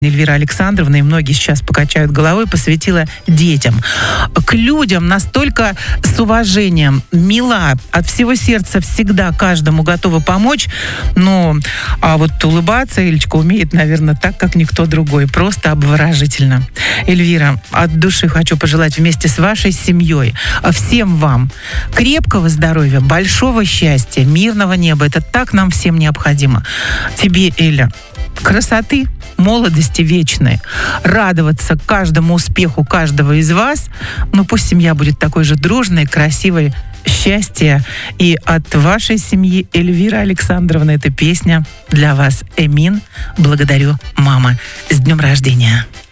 Эльвира Александровна, и многие сейчас покачают головой, посвятила детям. К людям настолько с уважением, мила, от всего сердца всегда каждому готова помочь. Но а вот улыбаться Элечка умеет, наверное, так, как никто другой. Просто обворожительно. Эльвира, от души хочу пожелать вместе с вашей семьей всем вам крепкого здоровья, большого счастья, мирного неба. Это так нам всем необходимо. Тебе, Эля, красоты, молодости вечной, радоваться каждому успеху каждого из вас. Ну, пусть семья будет такой же дружной, красивой, счастья. И от вашей семьи, Эльвира Александровна, эта песня для вас. Эмин, благодарю, мама. С днем рождения.